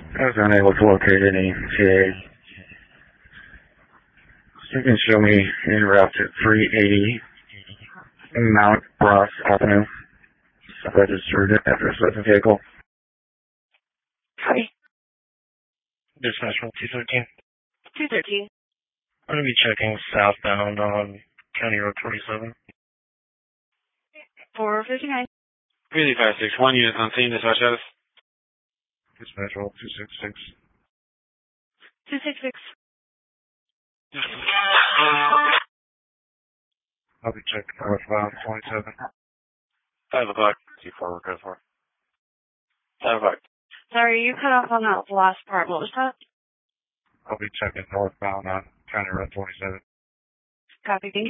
I was unable to locate any TAs. You can show me en route to 380 Mount Ross Avenue. Registered address of the vehicle. Hi. Dispatch from 213. 213. I'm going to be checking southbound on County Road 27. 459. Really 561 units on scene, dispatch status. Dispatch roll 266. 266. I'll be checking northbound 27. 5 o'clock. T4 we're good for. 5 o'clock. Sorry, you cut off on that last part. What was that? I'll be checking northbound on County Road 27. Copy. Thank you.